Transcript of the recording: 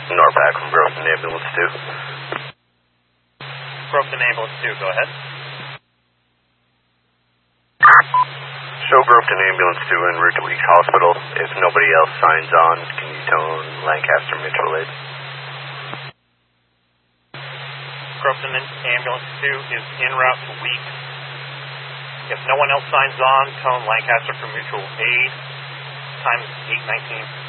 Norpac from Groveton Ambulance 2. Groveton Ambulance 2, go ahead. Show Groveton Ambulance 2 en route to Weeks Hospital. If nobody else signs on, can you tone Lancaster Mutual Aid? Groveton Ambulance 2 is en route to Weeks. If no one else signs on, tone Lancaster for Mutual Aid. Time is 8:19.